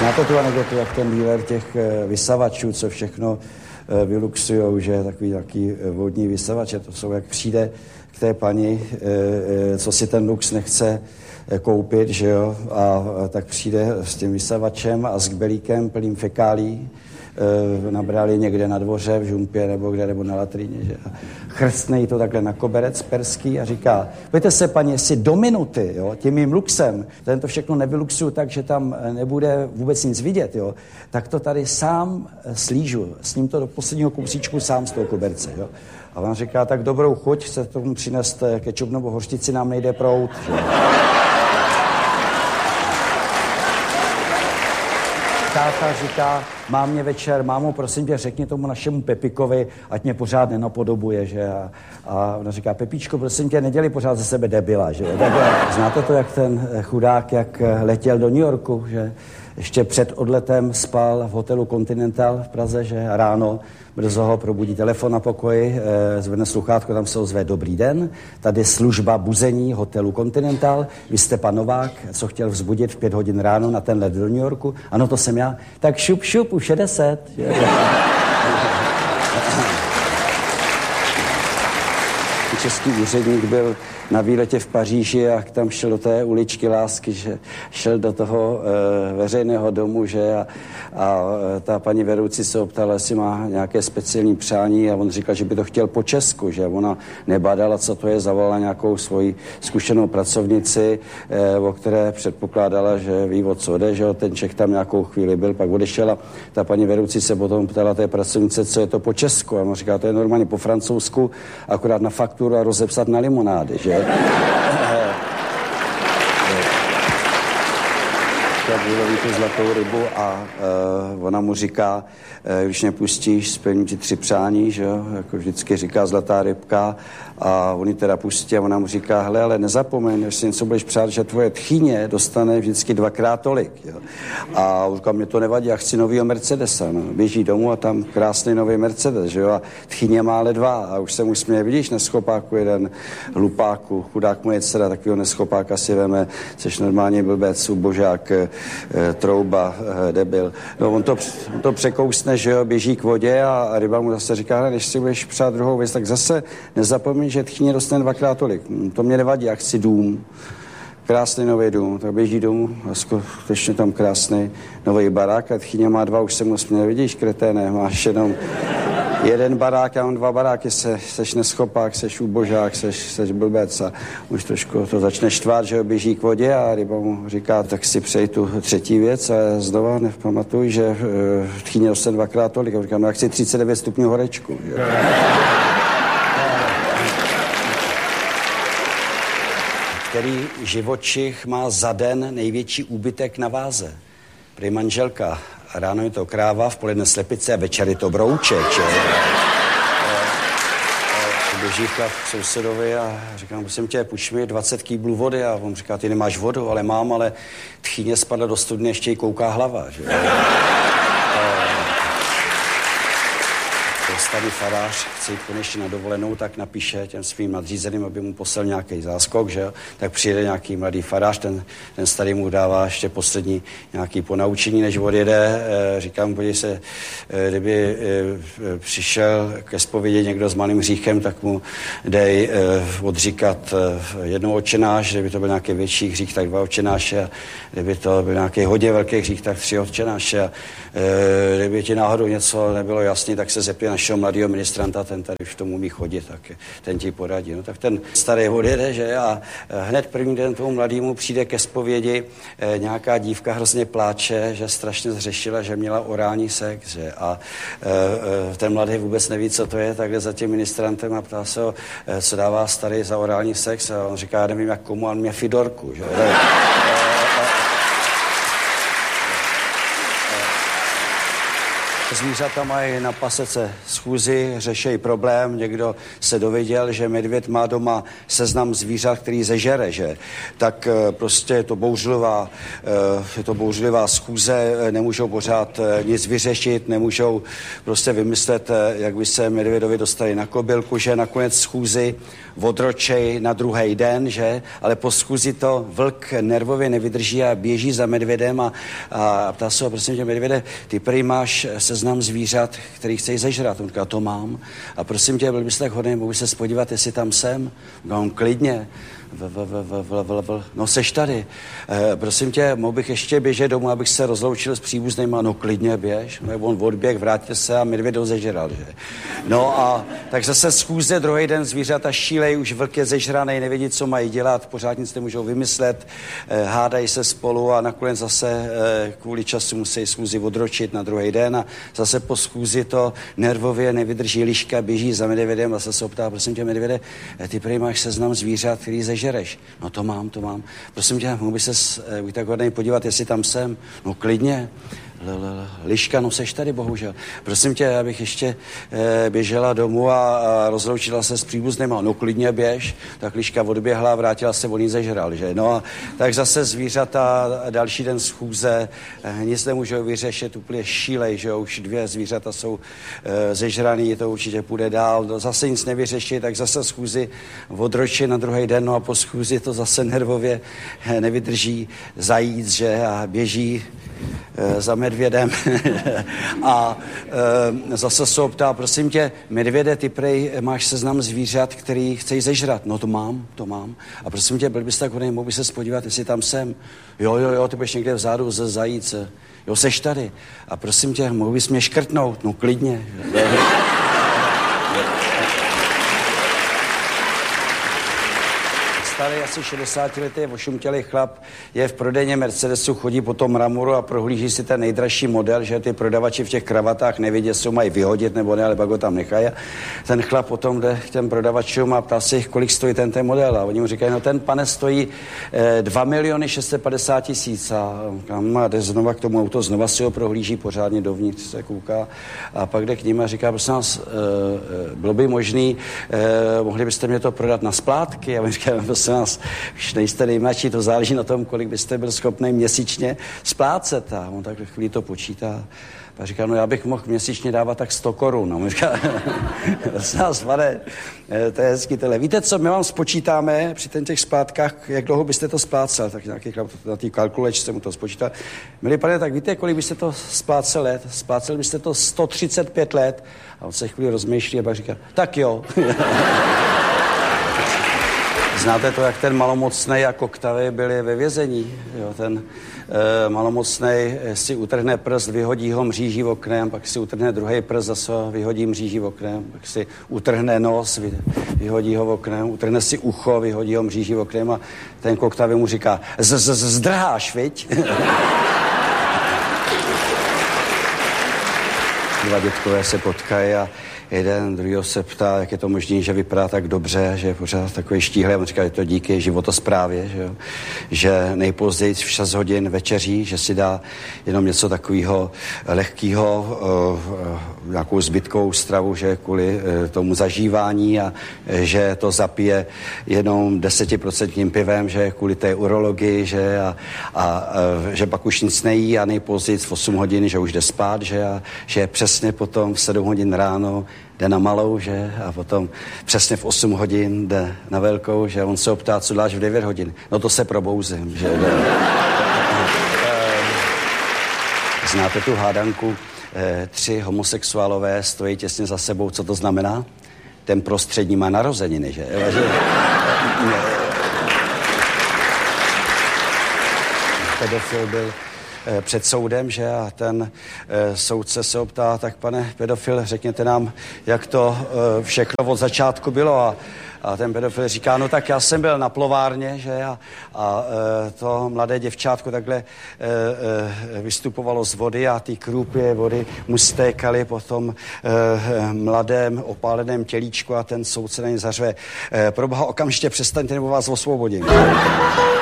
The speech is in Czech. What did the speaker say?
Znáte tu anekdotu, jak ten dealer těch vysavačů, co všechno vyluxujou, že takový vodní vysavače, to jsou, jak přijde k té paní, co si ten lux nechce koupit, že jo, a tak přijde s tím vysavačem a s kbelíkem plným fekálí, nabrali někde na dvoře, v žumpě nebo kde, nebo na latríně, že? A chrstne jí to takhle na koberec perský a říká, pojďte se, paní, jestli do minuty, jo, tím mým luxem, ten to všechno nevyluxuju tak, že tam nebude vůbec nic vidět, jo, tak to tady sám slížu, s ním to do posledního kousíčku sám z toho koberce, jo. A on říká, tak dobrou chuť, chce tomu přinést kečup nebo hořčici, nám nejde proud, že? Táta říká, mámě večer, mámo, prosím tě, řekni tomu našemu Pepikovi, ať mě pořád nenapodobuje, že? A ona říká, Pepíčko, prosím tě, nedělej pořád ze sebe debila, že? Znáte to, jak ten chudák, jak letěl do New Yorku, že? Ještě před odletem spal v hotelu Continental v Praze, že? A ráno brzo ho probudí telefon na pokoji, zvedne sluchátko, tam se ozve, dobrý den, tady služba buzení hotelu Continental, vy jste pan Novák, co chtěl vzbudit v 5 hodin ráno na ten let do New Yorku? Ano, to jsem já. Tak šup, šup, už je 10. Český úředník byl na výletě v Paříži a tam šel do té uličky lásky, že šel do toho veřejného domu, že a ta paní vedoucí se optala, jestli má nějaké speciální přání a on říkal, že by to chtěl po česku, že ona nebádala, co to je, zavolala nějakou svoji zkušenou pracovnici, o které předpokládala, že ví, o co jde, že ten Čech tam nějakou chvíli byl, pak odešel a ta paní vedoucí se potom ptala té pracovnice, co je to po česku a on říká, to je normálně po francouzsku, akorát na fakturu a rozepsat na limonády, že? Vyloví tu zlatou rybu a ona mu říká, když mě pustíš, splním ti 3 přání, že jo, jako vždycky říká zlatá rybka a on ji teda pustí a ona mu říká, hele, ale nezapomeň, až si něco budeš přát, že tvoje tchyně dostane vždycky 2krát tolik, jo. A on říká, mě to nevadí, já chci novýho Mercedesa, no. Běží domů a tam krásný nový Mercedes, že jo, a tchyně má ale 2 a už se mu směje, vidíš, neschopáku jeden hlupáku, chudák moje dcera, takovýho neschopáka si veme, seš normálně blbec, ubožák, trouba, debil. No on to překousne, že jo, běží k vodě a ryba mu zase říká, když si budeš přát druhou věc, tak zase nezapomeň, že tchyně dostane 2krát tolik. To mě nevadí, já chci dům. Krásný nový dům, tak běží domů a skutečně tam krásný nový barák a tchyně má 2, už se mu směje, vidíš, kreténe, máš jenom 1 barák, já mám 2 baráky, seš neschopák, seš úbožák, seš blbec a už trošku to začne štvát, že ho běží k vodě a ryba mu říká, tak si přeji tu 3. věc a znova nepamatuj, že tchyně dostane 2krát tolik a říkám, no já chci 39 stupňů horečku. Že? Který živočich má za den největší úbytek na váze? Prý manželka. A ráno je to kráva, v poledne slepice a večer je to brouček, že? Běží chlap k sousedovi a říkám, prosím tě, půjč mi 20 kýblů vody a on říká, ty nemáš vodu, ale mám, ale tchyně spadla do studny, ještě jí kouká hlava, že? Starý farář chce jít konečně na dovolenou, tak napíše těm svým nadřízeným, aby mu poslal nějaký záskok, že jo? Tak přijede nějaký mladý farář, ten starý mu dává ještě poslední nějaký ponaučení, než odjede. Říkám, podívej se, kdyby přišel ke zpovědi někdo s malým hříchem, tak mu dej odříkat 1 otčenáš, kdyby to byl nějaký větší hřích, tak 2 otčenáše, a kdyby to byl nějaký hodně velký hřích, tak 3 otčenáše. A kdyby ti náhodou něco nebylo jasný, tak se zeptě našeho mladého ministranta, ten tady už tomu umí chodit, tak ten ti poradí. No, tak ten starý odjede, že? A hned první den tomu mladému přijde ke zpovědi nějaká dívka hrozně pláče, že strašně zřešila, že měla orální sex, že? A ten mladý vůbec neví, co to je, takhle za tím ministrantem a ptá se ho, co dává starý za orální sex a on říká, já nevím jak komu, on mě Fidorku, že? zvířata mají na pasece schůzi, řešejí problém, někdo se dověděl, že medvěd má doma seznam zvířat, který zežere, že? Tak prostě je to bouřlivá schůze, nemůžou pořád nic vyřešit, nemůžou prostě vymyslet, jak by se medvědovi dostali na kobylku, že nakonec schůzi odročej na druhý den, že? Ale po schůzi to vlk nervově nevydrží a běží za medvědem a ptá se ho, prosím tě, medvěde, ty prý máš seznam zvířat, který chceš zežrat. On říká, to mám. A prosím tě, byl bys tak hodný, mohl se podívat, jestli tam jsem? On klidně. No seš tady. Prosím tě, mohl bych ještě běžet domů, abych se rozloučil s příbuznýma? No klidně běž. No, on odběh, vrátil se a medvěd ho zežral, že? No a tak zase schůze, druhý den zvířata šílej, už vlk je zežranej, nevědí, co mají dělat, pořád nic nemůžou vymyslet, hádají se spolu a nakonec zase kvůli času musí schůzi odročit na druhý den a zase po schůzi to nervově nevydrží liška, běží za medvědem a zase se optá, prosím tě, medvěde, ty prý máš seznam zvířat, který zežereš. No to mám. Prosím tě, mohl by ses tak hodnej podívat, jestli tam jsem? No klidně. Liška, no seš tady, bohužel. Prosím tě, abych ještě běžela domů a rozloučila se s příbuznýma. No klidně běž. Tak liška odběhla a vrátila se, on jí zežral, že? No a tak zase zvířata, další den schůze, nic nemůžou vyřešit, úplně šílej, že už 2 zvířata jsou zežraný, to určitě půjde dál. No, zase nic nevyřešit, tak zase schůzi odročí na druhý den, no a po schůzi to zase nervově nevydrží zajíc, že? A běží za medvědem a zase se optá, prosím tě, medvěde, ty prej máš seznam zvířat, který chceš zežrat. No to mám. A prosím tě, byl bys tak hodnej, mohl bys se podívat, jestli tam jsem. Jo, ty budeš někde vzadu ze zajíce. Jo, seš tady. A prosím tě, mohl bys mě škrtnout. No klidně. Starý, asi 60letý, ošumtělý chlap, je v prodejně Mercedesu, chodí po tom mramoru a prohlíží si ten nejdražší model, že ty prodavači v těch kravatách nevědí, jestli ho mají vyhodit nebo ne, ale pak ho tam nechají. A ten chlap potom jde k těm prodavačům a ptá se jich, kolik stojí ten model. A oni mu říkají, no ten, pane, stojí 2 650 000. A jde znova k tomu auto, znova si ho prohlíží pořádně dovnitř, se kouká a pak jde k ním a říká, prosím nás, bylo by možný, mohli byste mě to prodat na splátky? A oni říkají, prosím nás, už nejste nejmladší, to záleží na tom, kolik byste byl schopný měsíčně splácet. A on takhle chvíli to počítá. A říká, no já bych mohl měsíčně dávat tak 100 korun. A on říká, prosím nás, pane, to je hezký tohle. Víte co, my vám spočítáme při těch splátkách, jak dlouho byste to splácel. Tak nějaký chlap na té kalkulačce mu to spočítá. Milí pane, tak víte, kolik byste to splácel let? Splácel byste to 135 let. A on se chvíli rozmýšlí a pak říká, tak jo. Znáte to, jak ten malomocnej a Koktavy byli ve vězení. Jo, ten malomocnej si utrhne prst, vyhodí ho mříží oknem, pak si utrhne druhý prst, zase vyhodí mříží oknem, pak si utrhne nos, vyhodí ho oknem, utrhne si ucho, vyhodí ho mříží oknem a ten Koktavy mu říká, zdrháš, viď? Dva dětkové se potkají a jeden druhýho se ptá, jak je to možné, že vypadá tak dobře, že je pořád takový štíhlý. A on říká, že to díky životosprávě, že nejpozději v 6 hodin večeří, že si dá jenom něco takového lehkého, nějakou zbytkovou stravu, že kvůli tomu zažívání a že to zapije jenom 10% pivem, že kvůli té urologii, že že pak už nic nejí a nejpozději v 8 hodin, že už jde spát, že přesně potom v 7 hodin ráno jde na malou, že? A potom přesně v 8 hodin jde na velkou, že? On se optá, co dáš v 9 hodin. No to se probouzím, že? Znáte tu hádanku? 3 homosexuálové stojí těsně za sebou. Co to znamená? Ten prostřední má narozeniny, že? Pedofil byl před soudem, že? A ten soudce se optá, tak pane pedofil, řekněte nám, jak to všechno od začátku bylo. A ten pedofil říká, no tak já jsem byl na plovárně, že? A to mladé děvčátko takhle vystupovalo z vody a ty krůpě vody mu stékaly po tom mladém opáleném tělíčku a ten soudce na ně zařve, proboha, okamžitě přestaňte, nebo vás osvobodím.